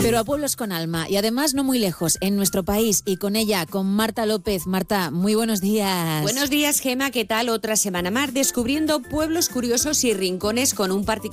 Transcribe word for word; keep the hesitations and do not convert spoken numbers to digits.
pero a pueblos con alma y además no muy lejos, en nuestro país, y con ella, con Marta López. Marta, muy buenos días. Buenos días, Gema, ¿qué tal? Otra semana más descubriendo pueblos curiosos y rincones con un particular